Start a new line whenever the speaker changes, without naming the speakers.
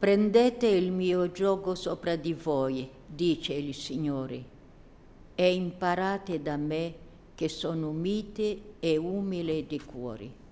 Prendete il mio giogo sopra di voi, dice il Signore, e imparate da me che sono mite e umile di cuore.